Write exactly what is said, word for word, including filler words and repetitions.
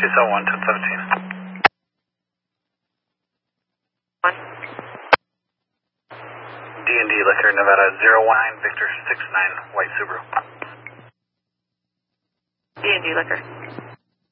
two seven one, ten seventeen. One. D and D Liquor, Nevada, zero one nine, Victor six nine, white Subaru. D and D Liquor.